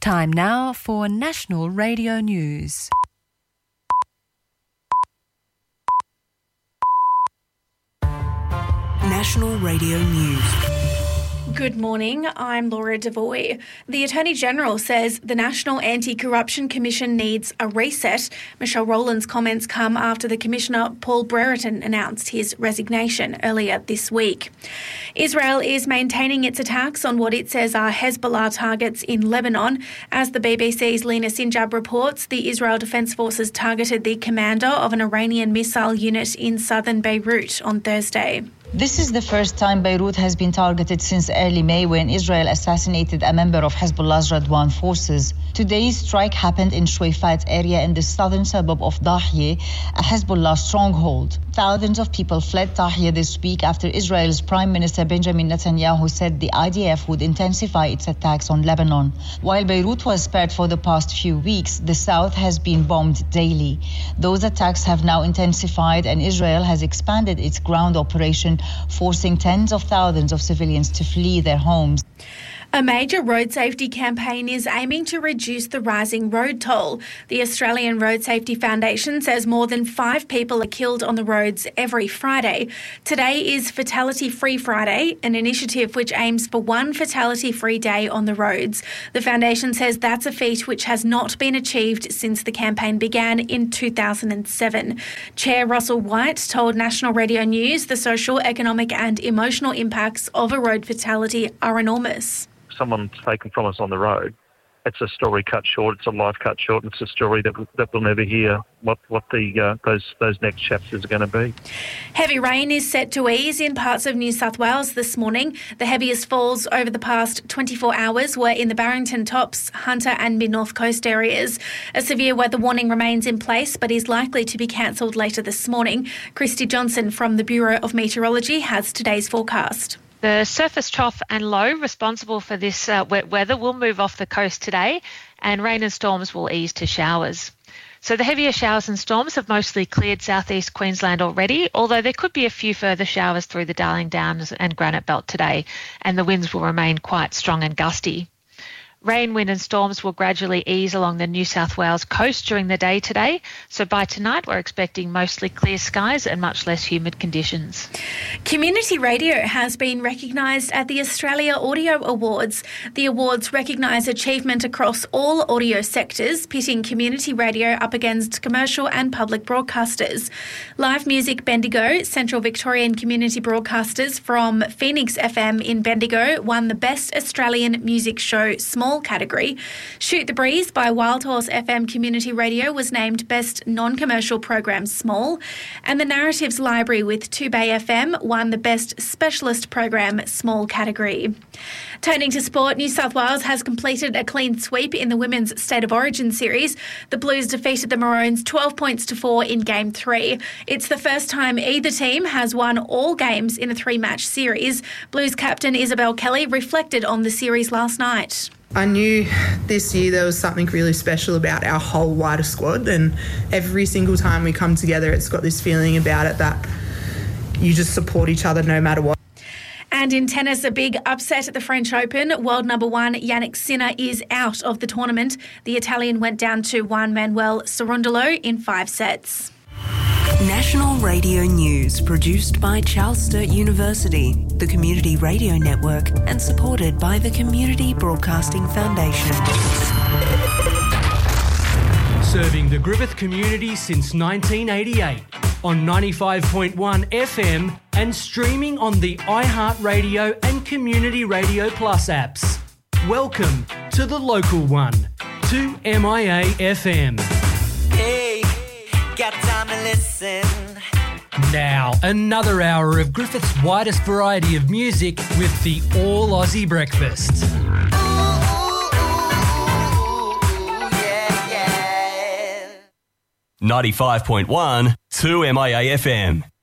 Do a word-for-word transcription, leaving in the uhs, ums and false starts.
Time now for National Radio News. National Radio News. Good morning, I'm Laura Devoy. The Attorney-General says the National Anti-Corruption Commission needs a reset. Michelle Rowland's comments come after the Commissioner Paul Brereton announced his resignation earlier this week. Israel is maintaining its attacks on what it says are Hezbollah targets in Lebanon. As the B B C's Lina Sinjab reports, the Israel Defence Forces targeted the commander of an Iranian missile unit in southern Beirut on Thursday. This is the first time Beirut has been targeted since early May when Israel assassinated a member of Hezbollah's Radwan forces. Today's strike happened in Shuwaifat area in the southern suburb of Dahieh, a Hezbollah stronghold. Thousands of people fled Dahieh this week after Israel's Prime Minister Benjamin Netanyahu said the I D F would intensify its attacks on Lebanon. While Beirut was spared for the past few weeks, the south has been bombed daily. Those attacks have now intensified and Israel has expanded its ground operation, forcing tens of thousands of civilians to flee their homes. A major road safety campaign is aiming to reduce the rising road toll. The Australian Road Safety Foundation says more than five people are killed on the roads every Friday. Today is Fatality Free Friday, an initiative which aims for one fatality-free day on the roads. The foundation says that's a feat which has not been achieved since the campaign began in two thousand seven. Chair Russell White told National Radio News the social, economic and emotional impacts of a road fatality are enormous. Someone's taken from us on the road. It's a story cut short. It's a life cut short. And it's a story that that we'll never hear what what the uh, those those next chapters are going to be. Heavy rain is set to ease in parts of New South Wales this morning. The heaviest falls over the past twenty-four hours were in the Barrington Tops, Hunter and Mid-North Coast areas. A severe weather warning remains in place but is likely to be cancelled later this morning. Christy Johnson from the Bureau of Meteorology has today's forecast. The surface trough and low responsible for this uh, wet weather will move off the coast today and rain and storms will ease to showers. So the heavier showers and storms have mostly cleared southeast Queensland already, although there could be a few further showers through the Darling Downs and Granite Belt today, and the winds will remain quite strong and gusty. Rain, wind and storms will gradually ease along the New South Wales coast during the day today. So by tonight, we're expecting mostly clear skies and much less humid conditions. Community radio has been recognised at the Australia Audio Awards. The awards recognise achievement across all audio sectors, pitting community radio up against commercial and public broadcasters. Live Music Bendigo, Central Victorian community broadcasters from Phoenix F M in Bendigo, won the Best Australian Music Show Small category. Shoot the Breeze by Wild Horse F M Community Radio was named Best Non-Commercial Program Small, and the Narratives Library with two Bay F M won the Best Specialist Program Small category. Turning to sport, New South Wales has completed a clean sweep in the Women's State of Origin series. The Blues defeated the Maroons twelve points to four in Game three. It's the first time either team has won all games in a three-match series. Blues captain Isabel Kelly reflected on the series last night. I knew this year there was something really special about our whole wider squad, and every single time we come together it's got this feeling about it that you just support each other no matter what. And in tennis, a big upset at the French Open. World number one Yannick Sinner is out of the tournament. The Italian went down to Juan Manuel Cerundolo in five sets. National Radio News, produced by Charles Sturt University, the Community Radio Network, and supported by the Community Broadcasting Foundation. Serving the Griffith community since nineteen eighty-eight on ninety-five point one F M and streaming on the iHeartRadio and Community Radio Plus apps. Welcome to the local one, two M I A F M. Hey, got time to listen. Now, another hour of Griffith's widest variety of music with the All Aussie Breakfast. ninety-five point one, two M I A F M.